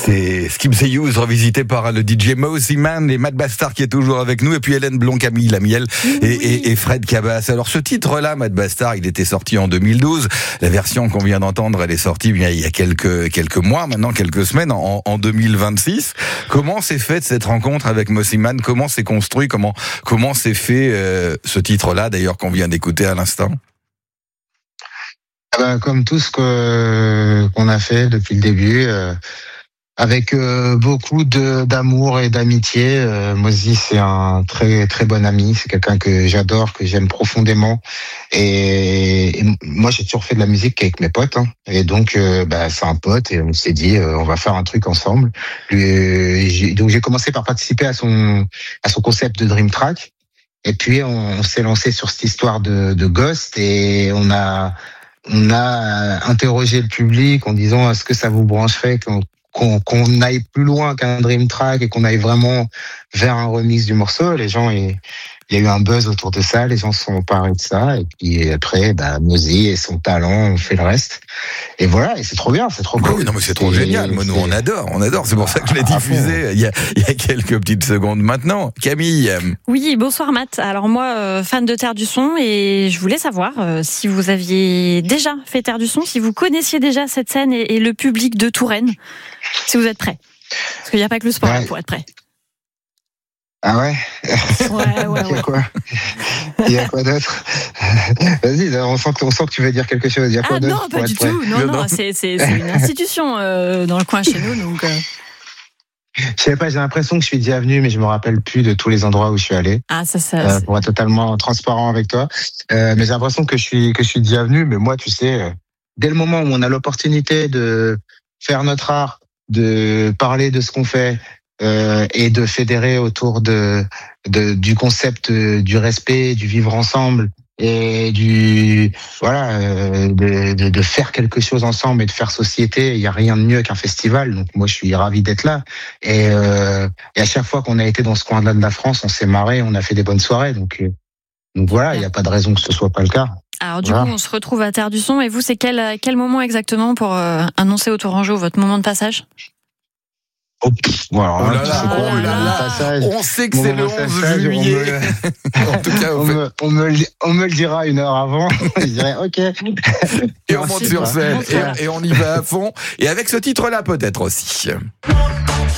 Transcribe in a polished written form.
C'est Skip the Use revisité par le DJ Mosey Man et Matt Bastard qui est toujours avec nous, et puis Hélène Blond, Camille Lamiel et Fred Cabas. Alors ce titre-là, Matt Bastard, il était sorti en 2012. La version qu'on vient d'entendre, elle est sortie bien il y a quelques mois, maintenant quelques semaines, en 2026. Comment s'est faite cette rencontre avec Mosey Man? Comment s'est construit? Comment s'est fait ce titre-là, d'ailleurs, qu'on vient d'écouter à l'instant? Comme tout ce qu'on a fait depuis le début, avec beaucoup d'amour et d'amitié. Mosey, c'est un très très bon ami, c'est quelqu'un que j'adore, que j'aime profondément. Et moi, j'ai toujours fait de la musique avec mes potes, hein. Et donc, c'est un pote, et on s'est dit, on va faire un truc ensemble. Donc, j'ai commencé par participer à son concept de Dream Track. Et puis, on s'est lancé sur cette histoire de Ghost, et on a interrogé le public en disant, est-ce que ça vous brancherait qu'on aille plus loin qu'un Dream Track et qu'on aille vraiment vers un remix du morceau? Les gens, il y a eu un buzz autour de ça, les gens se sont emparés de ça, et puis après, Mosey et son talent ont fait le reste. Et voilà, et c'est trop bien, c'est trop cool. Oui, non, mais c'est trop génial. Moi, nous, on adore. C'est pour ça que je l'ai diffusé il y a quelques petites secondes maintenant. Camille. Oui, bonsoir Matt. Alors moi, fan de Terre du Son, et je voulais savoir si vous aviez déjà fait Terre du Son, si vous connaissiez déjà cette scène et le public de Touraine, si vous êtes prêts. Parce qu'il n'y a pas que le sport pour être prêt. Ah ouais? Ouais. Il y a quoi d'autre? Vas-y, on sent que tu veux dire quelque chose. Il y a quoi d'autre? Non, pas du tout. Non, c'est une institution dans le coin chez nous, donc. Je sais pas, j'ai l'impression que je suis déjà venu, mais je me rappelle plus de tous les endroits où je suis allé. Ah, ça. Pour être totalement transparent avec toi. Mais j'ai l'impression que je suis déjà venu, mais moi, tu sais, dès le moment où on a l'opportunité de faire notre art, de parler de ce qu'on fait, et de fédérer autour du concept du respect, du vivre ensemble, et de faire quelque chose ensemble et de faire société. Il y a rien de mieux qu'un festival. Donc moi, je suis ravi d'être là. Et à chaque fois qu'on a été dans ce coin-là de la France, on s'est marré, on a fait des bonnes soirées. Donc voilà, il n'y a pas de raison que ce soit pas le cas. Alors du coup, on se retrouve à Terre du Son. Et vous, c'est quel moment exactement pour annoncer au Tourangeau votre moment de passage? On sait que c'est le 11 juillet. En tout cas, on me le dira une heure avant. Je dirais OK. Et on monte sur scène et on y va à fond. Et avec ce titre-là, peut-être aussi.